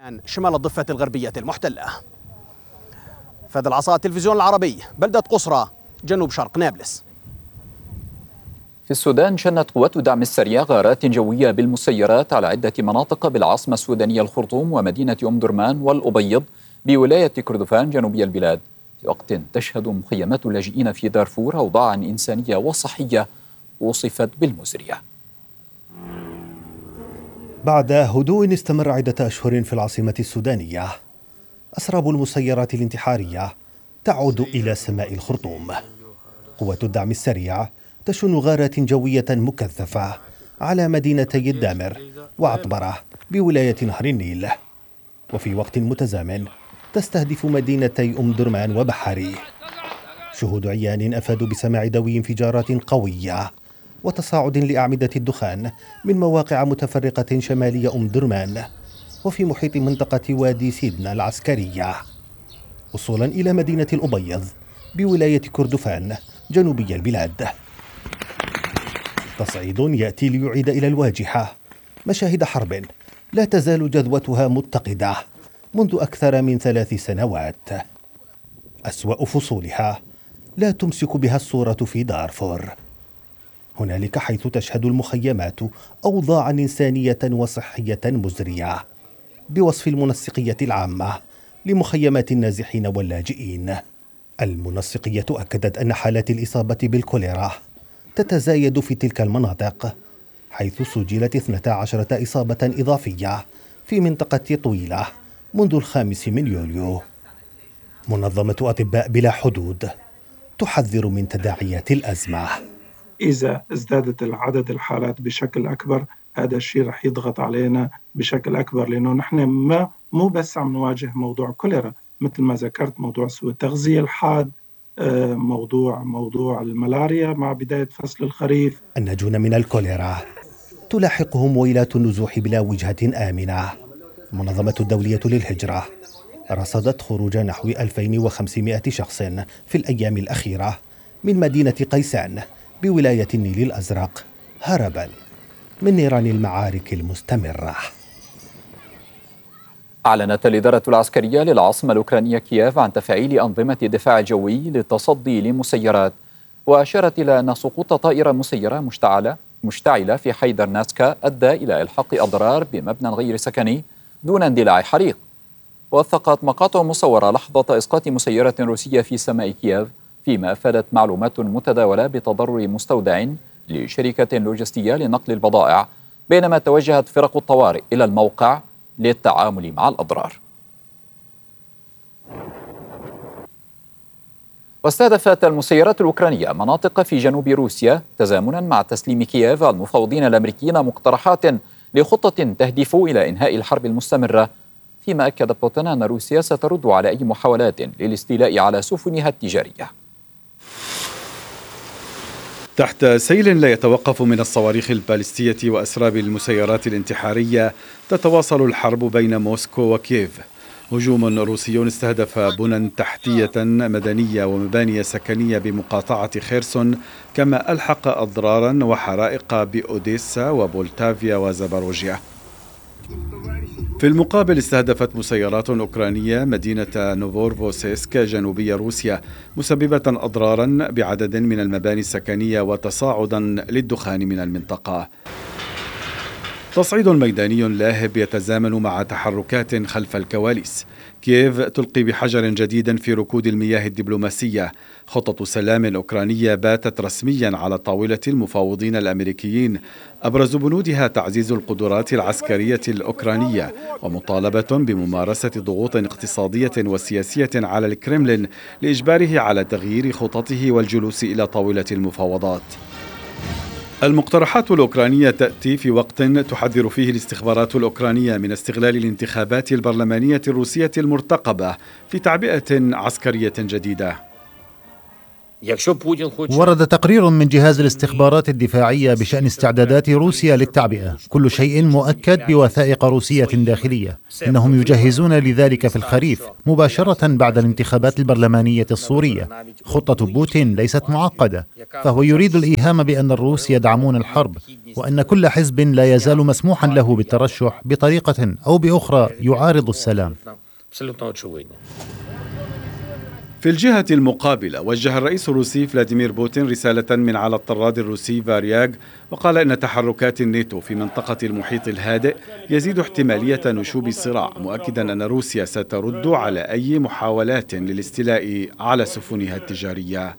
شمال الضفة الغربية المحتلة. فهد العصا، التلفزيون العربي، بلدة قصرى، جنوب شرق نابلس. في السودان شنت قوات الدعم السريع غارات جوية بالمسيرات على عدة مناطق بالعاصمة السودانية الخرطوم ومدينة أم درمان والأبيض بولاية كردفان جنوبي البلاد، في وقت تشهد مخيمات اللاجئين في دارفور أوضاعا إنسانية وصحية وصفت بالمزرية. بعد هدوء استمر عدة أشهر في العاصمة السودانية، أسراب المسيرات الانتحارية تعود إلى سماء الخرطوم. قوات الدعم السريع تشن غارات جوية مكثفة على مدينتي الدامر وعطبرة بولاية نهر النيل، وفي وقت متزامن تستهدف مدينتي أم درمان وبحري. شهود عيان أفادوا بسماع دوي انفجارات قوية وتصاعد لأعمدة الدخان من مواقع متفرقة شمالي أم درمان وفي محيط منطقة وادي سيدنا العسكرية، وصولا إلى مدينة الأبيض بولاية كردفان جنوبي البلاد. تصعيد يأتي ليعيد إلى الواجهة مشاهد حرب لا تزال جذوتها متقدة منذ أكثر من 3 سنوات. أسوأ فصولها لا تمسك بها الصورة في دارفور، هنالك حيث تشهد المخيمات أوضاعا إنسانية وصحية مزرية بوصف المنسقية العامة لمخيمات النازحين واللاجئين. المنسقية أكدت أن حالات الإصابة بالكوليرا تتزايد في تلك المناطق، حيث سجلت 12 إصابة إضافية في منطقة طويلة منذ 5 يوليو. منظمة أطباء بلا حدود تحذر من تداعيات الأزمة. إذا ازدادت العدد الحالات بشكل أكبر، هذا الشيء رح يضغط علينا بشكل أكبر، لأنه نحن مو بس عم نواجه موضوع كوليرا، مثل ما ذكرت موضوع سوء التغذية الحاد، موضوع الملاريا مع بداية فصل الخريف. الناجون من الكوليرا تلاحقهم ويلات النزوح بلا وجهة آمنة. المنظمة الدولية للهجرة رصدت خروج نحو 2500 شخص في الأيام الأخيرة من مدينة قيسان بولاية النيل الأزرق هربا من نيران المعارك المستمرة. أعلنت الإدارة العسكرية للعاصمة الأوكرانية كييف عن تفعيل أنظمة الدفاع الجوي للتصدي لمسيرات، وأشارت إلى أن سقوط طائرة مسيرة مشتعلة في حيدر ناسكا أدى إلى إلحاق أضرار بمبنى غير سكني دون اندلاع حريق. وثقت مقاطع مصورة لحظة إسقاط مسيرة روسية في سماء كييف، فيما أفادت معلومات متداولة بتضرر مستودع لشركة لوجستية لنقل البضائع، بينما توجهت فرق الطوارئ إلى الموقع للتعامل مع الأضرار. واستهدفت المسيرات الأوكرانية مناطق في جنوب روسيا تزامنا مع تسليم كييف المفاوضين الأمريكيين مقترحات لخطة تهدف إلى إنهاء الحرب المستمرة، فيما أكد بوتين أن روسيا سترد على أي محاولات للاستيلاء على سفنها التجارية. تحت سيل لا يتوقف من الصواريخ البالستية وأسراب المسيرات الانتحارية، تتواصل الحرب بين موسكو وكييف. هجوم روسي استهدف بنى تحتية مدنية ومباني سكنية بمقاطعة خيرسون، كما ألحق أضرارا وحرائق بأوديسا وبولتافيا وزاباروجيا. في المقابل استهدفت مسيرات أوكرانية مدينة نوفورفوسيسك جنوبي روسيا، مسببة أضرارا بعدد من المباني السكنية وتصاعدا للدخان من المنطقة. تصعيد ميداني لاهب يتزامن مع تحركات خلف الكواليس. كييف تلقي بحجر جديد في ركود المياه الدبلوماسية. خطة سلام أوكرانية باتت رسميا على طاولة المفاوضين الأمريكيين، أبرز بنودها تعزيز القدرات العسكرية الأوكرانية ومطالبة بممارسة ضغوط اقتصادية وسياسية على الكرملين لإجباره على تغيير خططه والجلوس إلى طاولة المفاوضات. المقترحات الأوكرانية تأتي في وقت تحذر فيه الاستخبارات الأوكرانية من استغلال الانتخابات البرلمانية الروسية المرتقبة في تعبئة عسكرية جديدة. ورد تقرير من جهاز الاستخبارات الدفاعية بشأن استعدادات روسيا للتعبئة، كل شيء مؤكد بوثائق روسية داخلية. إنهم يجهزون لذلك في الخريف مباشرة بعد الانتخابات البرلمانية السورية. خطة بوتين ليست معقدة، فهو يريد الإيهام بأن الروس يدعمون الحرب، وأن كل حزب لا يزال مسموحا له بالترشح بطريقة أو بأخرى يعارض السلام. في الجهة المقابلة وجه الرئيس الروسي فلاديمير بوتين رسالة من على الطراد الروسي فارياغ، وقال إن تحركات الناتو في منطقة المحيط الهادئ يزيد احتمالية نشوب الصراع، مؤكدا أن روسيا سترد على أي محاولات للاستيلاء على سفنها التجارية.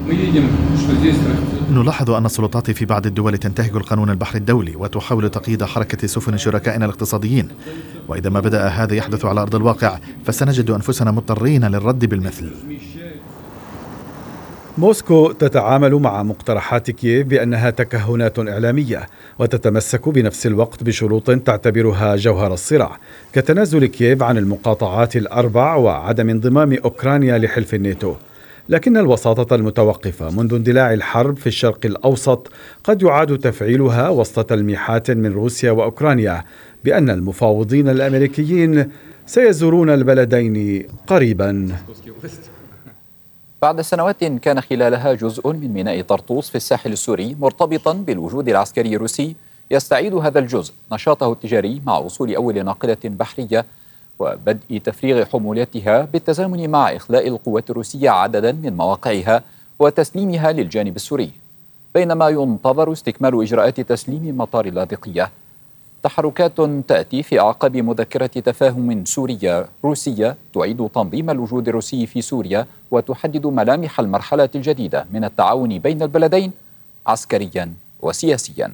نلاحظ أن السلطات في بعض الدول تنتهك القانون البحري الدولي وتحاول تقييد حركة سفن شركائنا الاقتصاديين، وإذا ما بدأ هذا يحدث على أرض الواقع فسنجد أنفسنا مضطرين للرد بالمثل. موسكو تتعامل مع مقترحات كييف بأنها تكهنات إعلامية، وتتمسك بنفس الوقت بشروط تعتبرها جوهر الصراع، كتنازل كييف عن المقاطعات الأربع وعدم انضمام أوكرانيا لحلف الناتو. لكن الوساطة المتوقفة منذ اندلاع الحرب في الشرق الأوسط قد يعاد تفعيلها وسط تلميحات من روسيا وأوكرانيا بأن المفاوضين الأمريكيين سيزورون البلدين قريبا. بعد سنوات كان خلالها جزء من ميناء طرطوس في الساحل السوري مرتبطا بالوجود العسكري الروسي، يستعيد هذا الجزء نشاطه التجاري مع وصول أول ناقلة بحرية وبدء تفريغ حمولاتها بالتزامن مع إخلاء القوات الروسية عددا من مواقعها وتسليمها للجانب السوري، بينما ينتظر استكمال إجراءات تسليم مطار اللاذقية. تحركات تأتي في أعقاب مذكرة تفاهم سورية روسية تعيد تنظيم الوجود الروسي في سوريا وتحدد ملامح المرحلة الجديدة من التعاون بين البلدين عسكريا وسياسيا.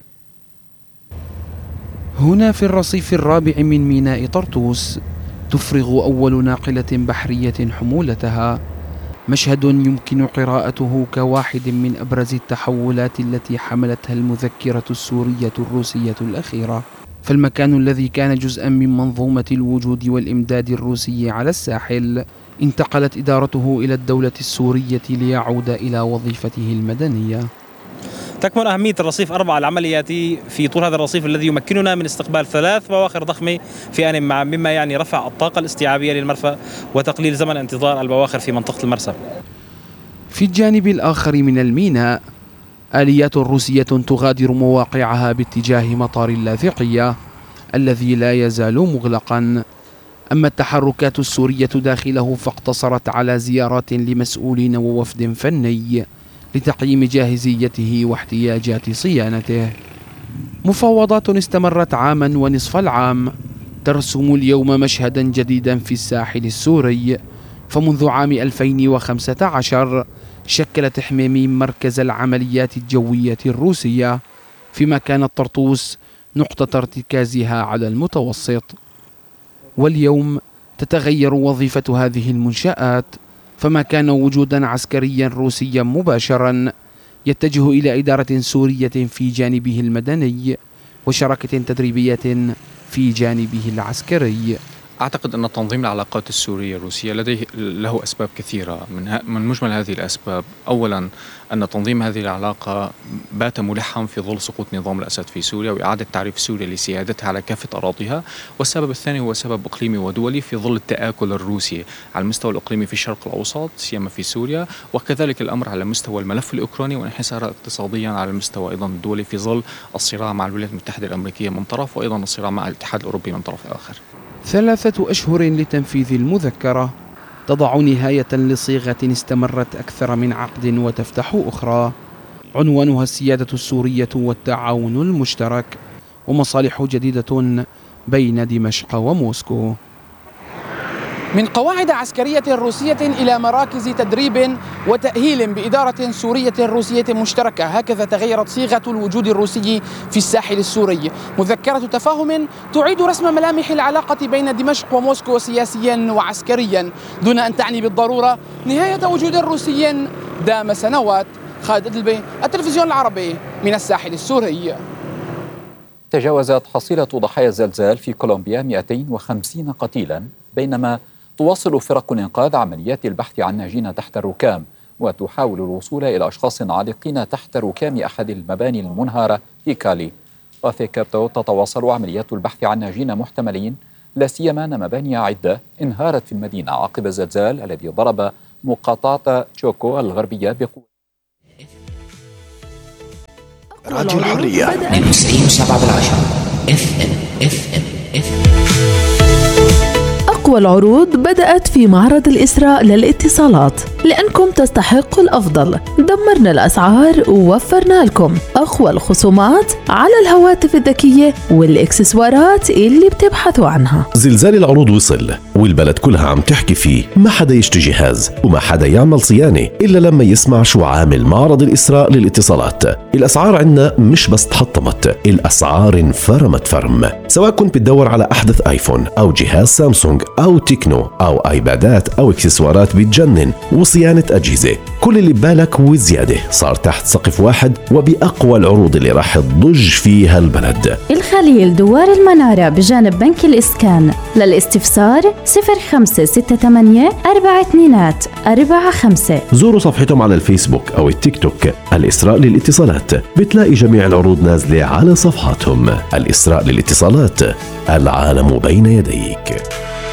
هنا في الرصيف الرابع من ميناء طرطوس تفرغ أول ناقلة بحرية حمولتها، مشهد يمكن قراءته كواحد من أبرز التحولات التي حملتها المذكرة السورية الروسية الأخيرة. فالمكان الذي كان جزءا من منظومة الوجود والإمداد الروسي على الساحل انتقلت إدارته إلى الدولة السورية ليعود إلى وظيفته المدنية. تكمن أهمية الرصيف 4 العملياتي في طول هذا الرصيف الذي يمكننا من استقبال 3 بواخر ضخمة في آن ما، مما يعني رفع الطاقة الاستيعابية للمرفأ وتقليل زمن انتظار البواخر في منطقة المرسى. في الجانب الآخر من الميناء آليات روسية تغادر مواقعها باتجاه مطار اللاذقية الذي لا يزال مغلقا. أما التحركات السورية داخله فاقتصرت على زيارات لمسؤولين ووفد فني لتقييم جاهزيته واحتياجات صيانته. مفاوضات استمرت عاما ونصف العام ترسم اليوم مشهدا جديدا في الساحل السوري. فمنذ عام 2015 شكلت حميميم مركز العمليات الجوية الروسية، فيما كانت طرطوس نقطة ارتكازها على المتوسط. واليوم تتغير وظيفة هذه المنشآت، فما كان وجودا عسكريا روسيا مباشرا يتجه إلى إدارة سورية في جانبه المدني وشراكة تدريبية في جانبه العسكري. أعتقد أن تنظيم العلاقات السورية الروسية له أسباب كثيرة. من مجمل هذه الأسباب أولا أن تنظيم هذه العلاقة بات ملحا في ظل سقوط نظام الأسد في سوريا وإعادة تعريف سوريا لسيادتها على كافة أراضيها، والسبب الثاني هو سبب إقليمي ودولي في ظل التآكل الروسي على المستوى الإقليمي في الشرق الأوسط سيما في سوريا، وكذلك الأمر على مستوى الملف الأوكراني وانحسارا اقتصاديا على المستوى أيضا الدولي في ظل الصراع مع الولايات المتحدة الأمريكية من طرف وأيضا الصراع مع الاتحاد الأوروبي من طرف آخر. 3 أشهر لتنفيذ المذكرة تضع نهاية لصيغة استمرت أكثر من عقد وتفتح أخرى، عنوانها السيادة السورية والتعاون المشترك ومصالح جديدة بين دمشق وموسكو. من قواعد عسكرية روسية إلى مراكز تدريب وتأهيل بإدارة سورية روسية مشتركة، هكذا تغيرت صيغة الوجود الروسي في الساحل السوري. مذكرة تفاهم تعيد رسم ملامح العلاقة بين دمشق وموسكو سياسيا وعسكريا، دون أن تعني بالضرورة نهاية وجود روسي دام سنوات. خالد أدلبي، التلفزيون العربي من الساحل السوري. تجاوزت حصيلة ضحايا الزلزال في كولومبيا 250 قتيلا، بينما تواصل فرق الإنقاذ عمليات البحث عن ناجين تحت الركام، وتحاول الوصول إلى أشخاص عالقين تحت ركام أحد المباني المنهارة في كالي. وفي كابتو تتواصل عمليات البحث عن ناجين محتملين، لا سيما أن مباني عدة انهارت في المدينة عقب الزلزال الذي ضرب مقاطعة تشوكو الغربية بقوة. راديو الحرية 97.10 FM. أقوى العروض بدأت في معرض الإسراء للاتصالات، لأنكم تستحقوا الأفضل. دمرنا الأسعار ووفرنا لكم أقوى الخصومات على الهواتف الذكية والإكسسوارات اللي بتبحثوا عنها. زلزال العروض وصل والبلد كلها عم تحكي فيه، ما حدا يشتري جهاز وما حدا يعمل صيانة إلا لما يسمع شو عامل معرض الإسراء للاتصالات. الأسعار عنا مش بس تحطمت، الأسعار انفرمت فرم. سواء كنت بتدور على أحدث آيفون أو جهاز سامسونج أو تكنو أو آيبادات أو إكسسوارات بتجنن وصيانة أجهزة، كل اللي ببالك وزيادة صار تحت سقف واحد وبأقوى العروض اللي راح تضج فيها البلد. الخليل دوار المنارة بجانب بنك الإسكان. للاستفسار 0568-4245. زوروا صفحتهم على الفيسبوك أو التيك توك الإسراء للاتصالات، بتلاقي جميع العروض نازلة على صفحاتهم. الإسراء للاتصالات، العالم بين يديك.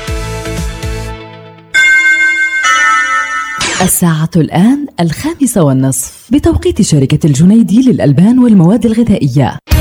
الساعة الآن 5:30 بتوقيت شركة الجنيدي للألبان والمواد الغذائية.